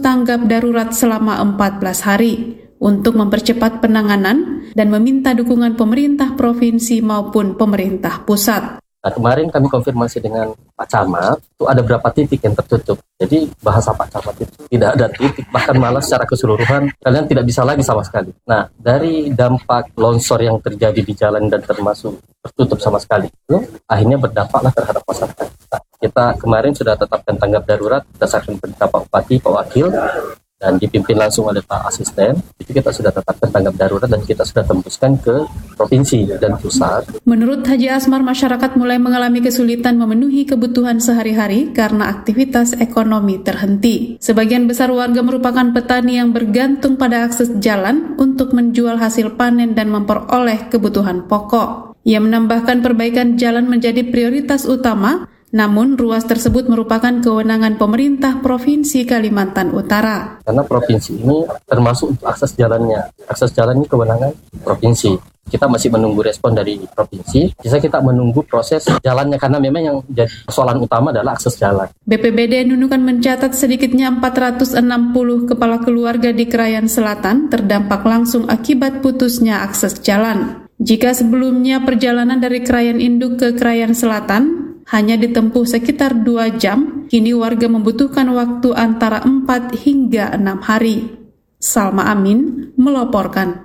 tanggap darurat selama 14 hari untuk mempercepat penanganan dan meminta dukungan pemerintah provinsi maupun pemerintah pusat. Nah, kemarin kami konfirmasi dengan Pak Camat, itu ada berapa titik yang tertutup. Jadi bahasa Pak Camat itu tidak ada titik, bahkan malah secara keseluruhan kalian tidak bisa lagi sama sekali. Nah, dari dampak longsor yang terjadi di jalan dan termasuk tertutup sama sekali, itu akhirnya berdampaklah terhadap masyarakat. Nah, kita kemarin sudah tetapkan tanggap darurat berdasarkan perintah Pak Bupati, Pak Wakil, dan dipimpin langsung oleh Pak Asisten. Itu kita sudah tetapkan tanggap darurat dan kita sudah tembuskan ke provinsi dan pusat. Menurut Haji Asmar, masyarakat mulai mengalami kesulitan memenuhi kebutuhan sehari-hari karena aktivitas ekonomi terhenti. Sebagian besar warga merupakan petani yang bergantung pada akses jalan untuk menjual hasil panen dan memperoleh kebutuhan pokok. Ia menambahkan perbaikan jalan menjadi prioritas utama, namun ruas tersebut merupakan kewenangan pemerintah Provinsi Kalimantan Utara. Karena provinsi ini termasuk untuk akses jalannya. Akses jalan ini kewenangan provinsi. Kita masih menunggu respon dari provinsi. Bisa kita menunggu proses jalannya karena memang yang jadi persoalan utama adalah akses jalan. BPBD Nunukan mencatat sedikitnya 460 kepala keluarga di Krayan Selatan terdampak langsung akibat putusnya akses jalan. Jika sebelumnya perjalanan dari Krayan Induk ke Krayan Selatan hanya ditempuh sekitar 2 jam, kini warga membutuhkan waktu antara 4 hingga 6 hari. Salma Amin melaporkan.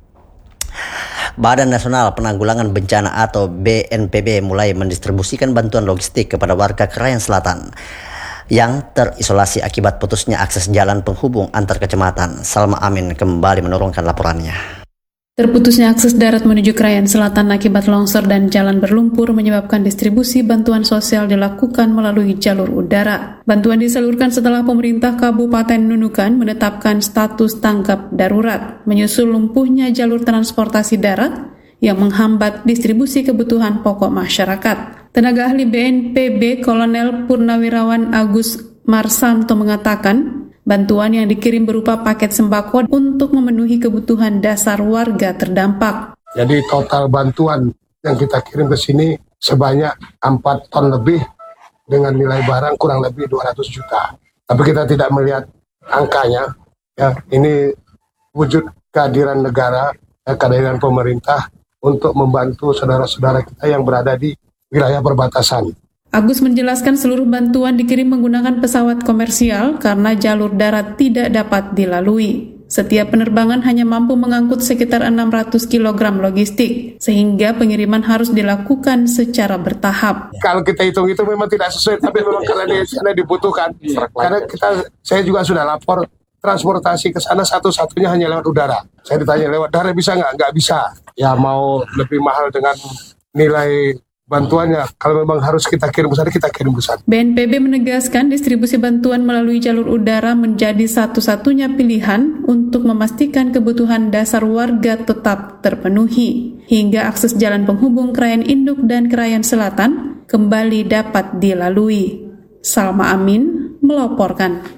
Badan Nasional Penanggulangan Bencana atau BNPB mulai mendistribusikan bantuan logistik kepada warga Krayan Selatan yang terisolasi akibat putusnya akses jalan penghubung antar kecamatan. Salma Amin kembali menurunkan laporannya. Terputusnya akses darat menuju Krayan Selatan akibat longsor dan jalan berlumpur menyebabkan distribusi bantuan sosial dilakukan melalui jalur udara. Bantuan disalurkan setelah pemerintah Kabupaten Nunukan menetapkan status tanggap darurat, menyusul lumpuhnya jalur transportasi darat yang menghambat distribusi kebutuhan pokok masyarakat. Tenaga ahli BNPB Kolonel Purnawirawan Agus Marsanto mengatakan, bantuan yang dikirim berupa paket sembako untuk memenuhi kebutuhan dasar warga terdampak. Jadi total bantuan yang kita kirim ke sini sebanyak 4 ton lebih dengan nilai barang kurang lebih 200 juta. Tapi kita tidak melihat angkanya. Ya, ini wujud kehadiran negara, kehadiran pemerintah untuk membantu saudara-saudara kita yang berada di wilayah perbatasan. Agus menjelaskan seluruh bantuan dikirim menggunakan pesawat komersial karena jalur darat tidak dapat dilalui. Setiap penerbangan hanya mampu mengangkut sekitar 600 kg logistik, sehingga pengiriman harus dilakukan secara bertahap. Kalau kita hitung itu memang tidak sesuai, tapi memang karena dibutuhkan. Karena saya juga sudah lapor, transportasi ke sana satu-satunya hanya lewat udara. Saya ditanya lewat darat bisa nggak? Nggak bisa. Ya mau lebih mahal dengan nilai bantuannya, kalau memang harus kita kirim ke sana, kita kirim ke sana. BNPB menegaskan distribusi bantuan melalui jalur udara menjadi satu-satunya pilihan untuk memastikan kebutuhan dasar warga tetap terpenuhi, hingga akses jalan penghubung Krayan Induk dan Krayan Selatan kembali dapat dilalui. Salma Amin melaporkan.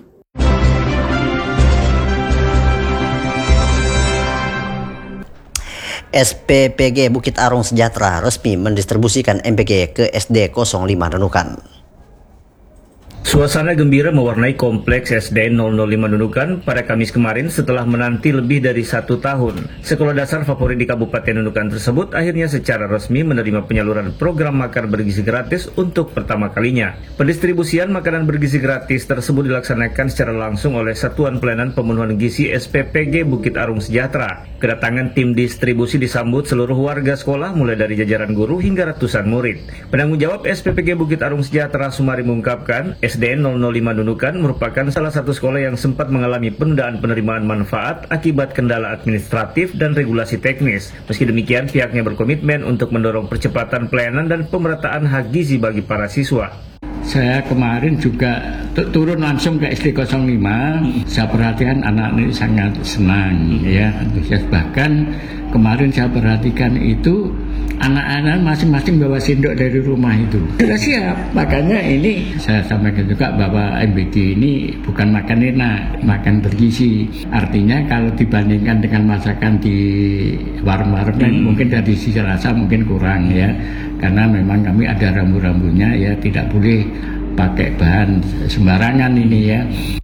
SPPG Bukit Arung Sejahtera resmi mendistribusikan MPG ke SD 05 Nunukan. Suasana gembira mewarnai kompleks SDN 005 Nunukan pada Kamis kemarin setelah menanti lebih dari 1 tahun. Sekolah dasar favorit di Kabupaten Nunukan tersebut akhirnya secara resmi menerima penyaluran program makan bergizi gratis untuk pertama kalinya. Pendistribusian makanan bergizi gratis tersebut dilaksanakan secara langsung oleh Satuan Pelayanan Pemenuhan Gizi SPPG Bukit Arung Sejahtera. Kedatangan tim distribusi disambut seluruh warga sekolah mulai dari jajaran guru hingga ratusan murid. Penanggung jawab SPPG Bukit Arung Sejahtera Sumari mengungkapkan, SDN 005 Nunukan merupakan salah satu sekolah yang sempat mengalami penundaan penerimaan manfaat akibat kendala administratif dan regulasi teknis. Meski demikian, pihaknya berkomitmen untuk mendorong percepatan pelayanan dan pemerataan hak gizi bagi para siswa. Saya kemarin juga turun langsung ke SD 05. Saya perhatikan anak ini sangat senang, ya, antusias. Bahkan kemarin saya perhatikan itu anak-anak masing-masing bawa sendok dari rumah itu. Sudah siap. Makanya ini saya sampaikan juga bahwa MBG ini bukan makan enak, makan bergizi. Artinya kalau dibandingkan dengan masakan di warung-warung mungkin dari sisi rasa mungkin kurang, ya. Karena memang kami ada rambu-rambunya, ya, tidak boleh pakai bahan sembarangan ini, ya.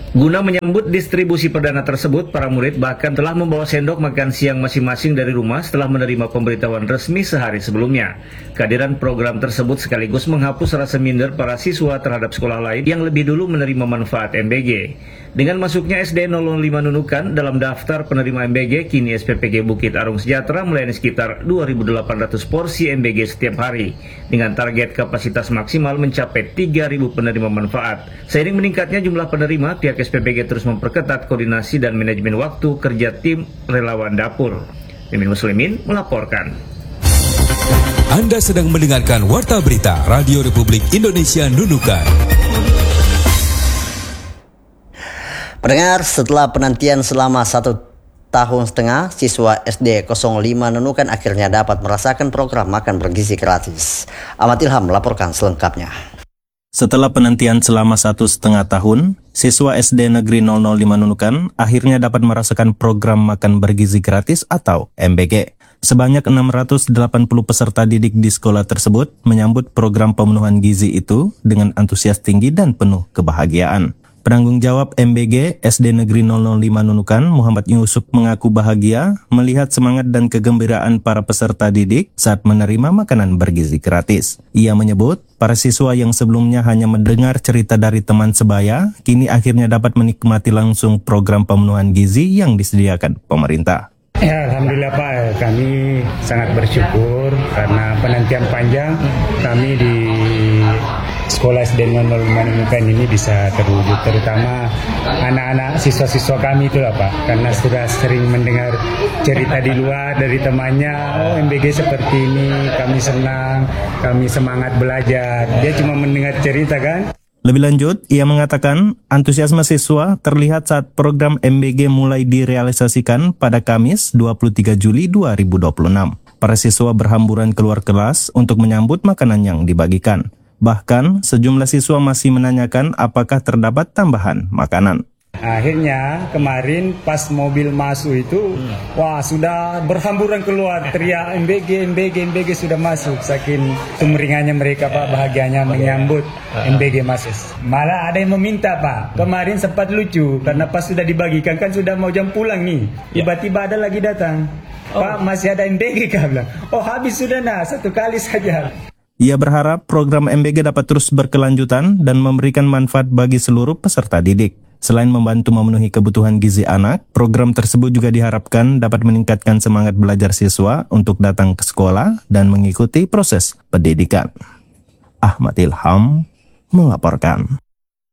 Guna menyambut distribusi perdana tersebut, para murid bahkan telah membawa sendok makan siang masing-masing dari rumah setelah menerima pemberitahuan resmi sehari sebelumnya. Kehadiran program tersebut sekaligus menghapus rasa minder para siswa terhadap sekolah lain yang lebih dulu menerima manfaat MBG. Dengan masuknya SD 005 Nunukan dalam daftar penerima MBG, kini SPPG Bukit Arung Sejahtera melayani sekitar 2.800 porsi MBG setiap hari, dengan target kapasitas maksimal mencapai 3.000 penerima manfaat. Seiring meningkatnya jumlah penerima, pihak SPPG terus memperketat koordinasi dan manajemen waktu kerja tim relawan dapur. Mimin Muslimin melaporkan. Anda sedang mendengarkan Warta Berita Radio Republik Indonesia Nunukan. Pendengar, setelah penantian selama 1,5 tahun, siswa SD 05 Nunukan akhirnya dapat merasakan program makan bergizi gratis. Ahmad Ilham melaporkan selengkapnya. Setelah penantian selama 1,5 tahun, siswa SD Negeri 005 Nunukan akhirnya dapat merasakan program makan bergizi gratis atau MBG. Sebanyak 680 peserta didik di sekolah tersebut menyambut program pemenuhan gizi itu dengan antusias tinggi dan penuh kebahagiaan. Penanggung jawab MBG SD Negeri 005 Nunukan, Muhammad Yusuf, mengaku bahagia melihat semangat dan kegembiraan para peserta didik saat menerima makanan bergizi gratis. Ia menyebut, para siswa yang sebelumnya hanya mendengar cerita dari teman sebaya, kini akhirnya dapat menikmati langsung program pemenuhan gizi yang disediakan pemerintah. Ya, Alhamdulillah Pak, kami sangat bersyukur karena penantian panjang kami di Sekolah SD 005 Nunukan ini bisa terwujud, terutama anak-anak siswa-siswa kami itu lah Pak, karena sudah sering mendengar cerita di luar dari temannya, oh MBG seperti ini, kami senang, kami semangat belajar, dia cuma mendengar cerita kan. Lebih lanjut, ia mengatakan antusiasme siswa terlihat saat program MBG mulai direalisasikan pada Kamis 23 Juli 2026. Para siswa berhamburan keluar kelas untuk menyambut makanan yang dibagikan. Bahkan, sejumlah siswa masih menanyakan apakah terdapat tambahan makanan. Akhirnya kemarin pas mobil masuk itu, wah sudah berhamburan keluar teriak MBG sudah masuk. Saking sumringahnya mereka Pak, bahagianya menyambut MBG masuk. Malah ada yang meminta Pak, kemarin sempat lucu karena pas sudah dibagikan kan sudah mau jam pulang nih, tiba-tiba ada lagi datang, Pak masih ada MBG kah bilang, oh habis sudah nah, satu kali saja. Ia berharap program MBG dapat terus berkelanjutan dan memberikan manfaat bagi seluruh peserta didik. Selain membantu memenuhi kebutuhan gizi anak, program tersebut juga diharapkan dapat meningkatkan semangat belajar siswa untuk datang ke sekolah dan mengikuti proses pendidikan. Ahmad Ilham melaporkan.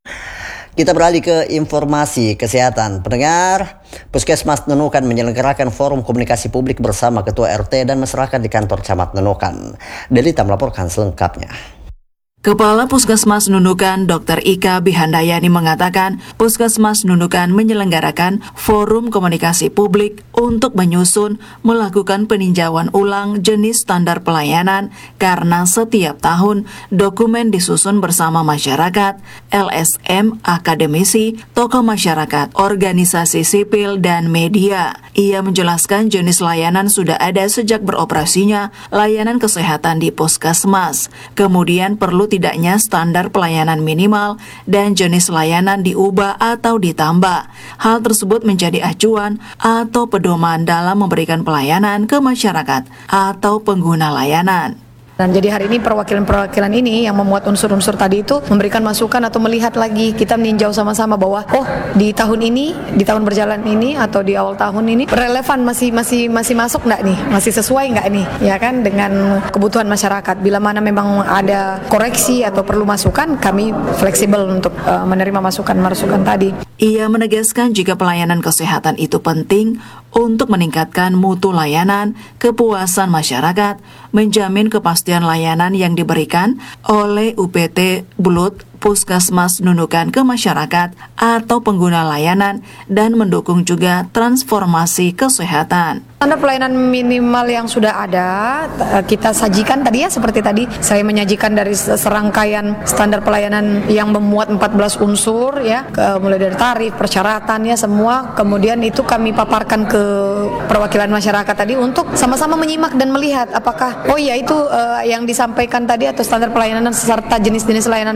Kita beralih ke informasi kesehatan. Pendengar, Puskesmas Nunukan menyelenggarakan forum komunikasi publik bersama Ketua RT dan masyarakat di kantor Camat Nunukan. Delita melaporkan selengkapnya. Kepala Puskesmas Nunukan, Dr. Ika Bihandayani mengatakan, Puskesmas Nunukan menyelenggarakan forum komunikasi publik untuk menyusun, melakukan peninjauan ulang jenis standar pelayanan karena setiap tahun dokumen disusun bersama masyarakat, LSM, akademisi, tokoh masyarakat, organisasi sipil, dan media. Ia menjelaskan jenis layanan sudah ada sejak beroperasinya layanan kesehatan di Puskesmas. Kemudian perlu tidaknya standar pelayanan minimal dan jenis layanan diubah atau ditambah. Hal tersebut menjadi acuan atau pedoman dalam memberikan pelayanan ke masyarakat atau pengguna layanan. Dan jadi hari ini perwakilan-perwakilan ini yang memuat unsur-unsur tadi itu memberikan masukan atau melihat lagi, kita meninjau sama-sama bahwa di tahun ini, di tahun berjalan ini atau di awal tahun ini relevan, masih masuk nggak nih, masih sesuai nggak nih, ya kan, dengan kebutuhan masyarakat. Bila mana memang ada koreksi atau perlu masukan, kami fleksibel untuk menerima masukan tadi. Ia menegaskan jika pelayanan kesehatan itu penting untuk meningkatkan mutu layanan, kepuasan masyarakat, menjamin kepastian layanan yang diberikan oleh UPT Bulut Puskesmas Nunukan ke masyarakat atau pengguna layanan dan mendukung juga transformasi kesehatan. Standar pelayanan minimal yang sudah ada kita sajikan tadi ya, seperti tadi saya menyajikan dari serangkaian standar pelayanan yang memuat 14 unsur ya, mulai dari tarif, persyaratannya semua, kemudian itu kami paparkan ke perwakilan masyarakat tadi untuk sama-sama menyimak dan melihat apakah itu yang disampaikan tadi atau standar pelayanan serta jenis-jenis layanan yang ada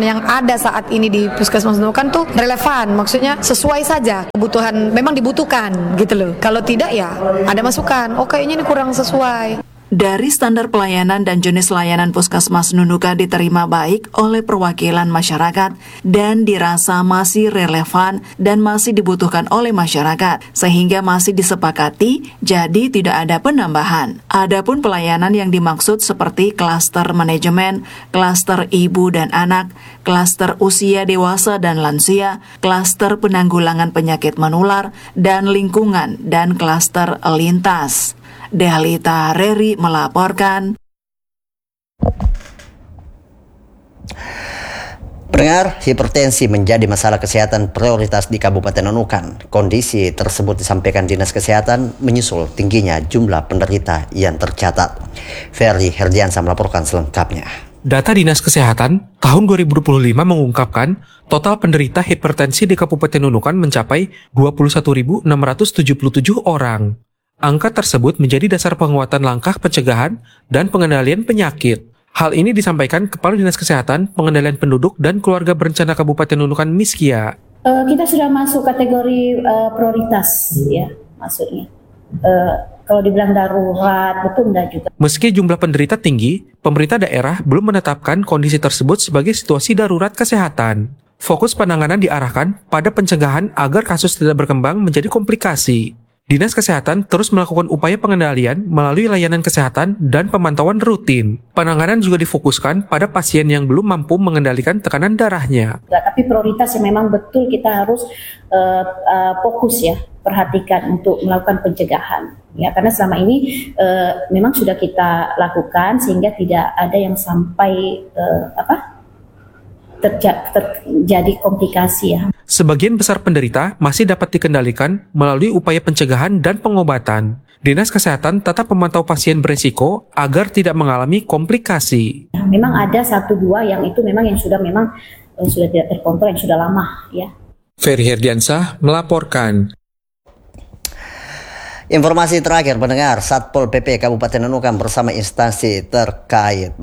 ada saat ini di Puskesmas Nunukan tuh relevan, maksudnya sesuai saja kebutuhan, memang dibutuhkan gitu loh. Kalau tidak ya ada masukan, oh kayaknya ini kurang sesuai. Dari standar pelayanan dan jenis layanan Puskesmas Nunukan diterima baik oleh perwakilan masyarakat dan dirasa masih relevan dan masih dibutuhkan oleh masyarakat, sehingga masih disepakati jadi tidak ada penambahan. Adapun pelayanan yang dimaksud seperti klaster manajemen, klaster ibu dan anak, klaster usia dewasa dan lansia, klaster penanggulangan penyakit menular, dan lingkungan, dan klaster lintas. Delita Reri melaporkan. Pendengar, hipertensi menjadi masalah kesehatan prioritas di Kabupaten Nunukan. Kondisi tersebut disampaikan Dinas Kesehatan menyusul tingginya jumlah penderita yang tercatat. Ferry Herdiansa melaporkan selengkapnya. Data Dinas Kesehatan tahun 2025 mengungkapkan total penderita hipertensi di Kabupaten Nunukan mencapai 21.677 orang. Angka tersebut menjadi dasar penguatan langkah pencegahan dan pengendalian penyakit. Hal ini disampaikan Kepala Dinas Kesehatan, Pengendalian Penduduk dan Keluarga Berencana Kabupaten Nunukan, Miskia. Kita sudah masuk kategori prioritas, ya maksudnya. Kalau dibilang darurat, betul enggak juga. Meski jumlah penderita tinggi, pemerintah daerah belum menetapkan kondisi tersebut sebagai situasi darurat kesehatan. Fokus penanganan diarahkan pada pencegahan agar kasus tidak berkembang menjadi komplikasi. Dinas Kesehatan terus melakukan upaya pengendalian melalui layanan kesehatan dan pemantauan rutin. Penanganan juga difokuskan pada pasien yang belum mampu mengendalikan tekanan darahnya. Tapi prioritas yang memang betul kita harus fokus ya, perhatikan untuk melakukan pencegahan. Ya, karena selama ini memang sudah kita lakukan sehingga tidak ada yang sampai terjadi komplikasi ya. Sebagian besar penderita masih dapat dikendalikan melalui upaya pencegahan dan pengobatan. Dinas Kesehatan tetap memantau pasien beresiko agar tidak mengalami komplikasi. Memang ada 1-2 yang itu memang yang sudah tidak terkontrol, yang sudah lama ya. Ferry Herdiansa melaporkan. Informasi terakhir, pendengar, Satpol PP Kabupaten Nunukan bersama instansi terkait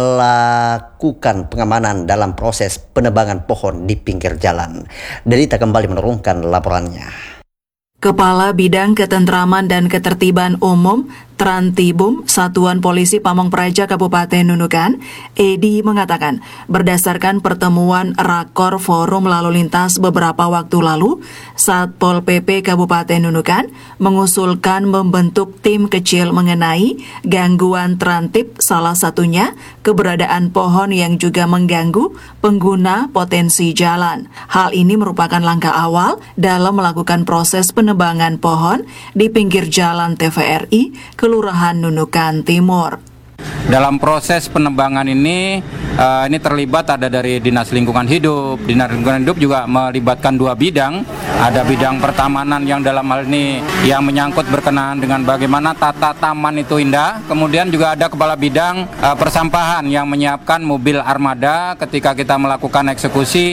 melakukan pengamanan dalam proses penebangan pohon di pinggir jalan. Delita kembali menurunkan laporannya. Kepala Bidang Ketentraman dan Ketertiban Umum Trantibum Satuan Polisi Pamong Praja Kabupaten Nunukan, Edi mengatakan, berdasarkan pertemuan rakor forum lalu lintas beberapa waktu lalu, Satpol PP Kabupaten Nunukan mengusulkan membentuk tim kecil mengenai gangguan trantib, salah satunya keberadaan pohon yang juga mengganggu pengguna potensi jalan. Hal ini merupakan langkah awal dalam melakukan proses penebangan pohon di pinggir jalan TVRI Kelurahan Nunukan Timur. Dalam proses penebangan ini terlibat ada dari Dinas Lingkungan Hidup. Dinas Lingkungan Hidup juga melibatkan 2 bidang. Ada bidang pertamanan yang dalam hal ini yang menyangkut berkenaan dengan bagaimana tata taman itu indah. Kemudian juga ada kepala bidang persampahan yang menyiapkan mobil armada ketika kita melakukan eksekusi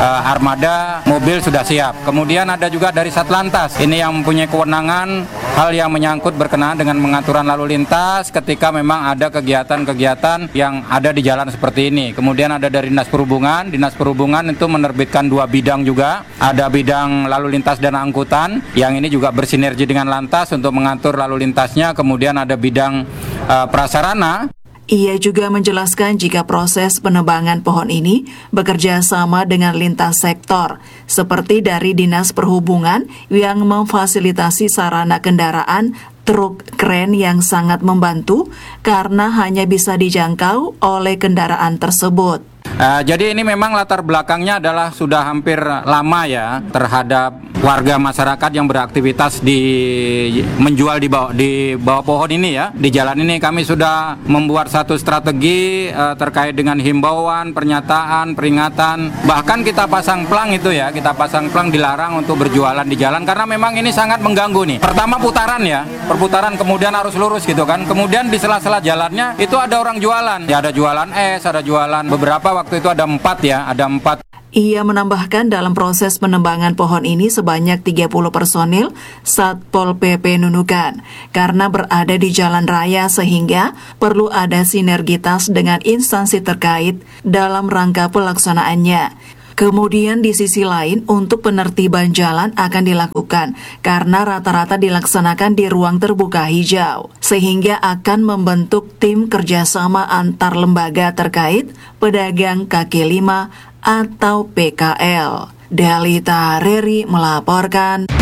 armada, mobil sudah siap. Kemudian ada juga dari Satlantas. Ini yang mempunyai kewenangan hal yang menyangkut berkenaan dengan pengaturan lalu lintas ketika memang ada kegiatan-kegiatan yang ada di jalan seperti ini. Kemudian ada dari Dinas Perhubungan. Dinas Perhubungan itu menerbitkan 2 bidang juga. Ada bidang lalu lintas dan angkutan yang ini juga bersinergi dengan Lantas untuk mengatur lalu lintasnya. Kemudian ada bidang prasarana. Ia juga menjelaskan jika proses penebangan pohon ini bekerja sama dengan lintas sektor, seperti dari Dinas Perhubungan yang memfasilitasi sarana kendaraan truk kren yang sangat membantu karena hanya bisa dijangkau oleh kendaraan tersebut. Jadi ini memang latar belakangnya adalah sudah hampir lama ya terhadap warga masyarakat yang beraktivitas menjual di bawah pohon ini ya. Di jalan ini kami sudah membuat satu strategi terkait dengan himbauan, pernyataan, peringatan. Bahkan kita pasang plang itu ya, kita pasang plang dilarang untuk berjualan di jalan karena memang ini sangat mengganggu nih. Pertama putaran ya, perputaran kemudian harus lurus gitu kan. Kemudian di sela-sela jalannya itu ada orang jualan. Ya ada jualan es, ada jualan beberapa waktu itu ada 4 ya, ada 4. Ia menambahkan dalam proses penebangan pohon ini sebanyak 30 personil Satpol PP Nunukan karena berada di jalan raya sehingga perlu ada sinergitas dengan instansi terkait dalam rangka pelaksanaannya. Kemudian di sisi lain untuk penertiban jalan akan dilakukan karena rata-rata dilaksanakan di ruang terbuka hijau sehingga akan membentuk tim kerjasama antar lembaga terkait pedagang kaki lima atau PKL. Delita Reri melaporkan.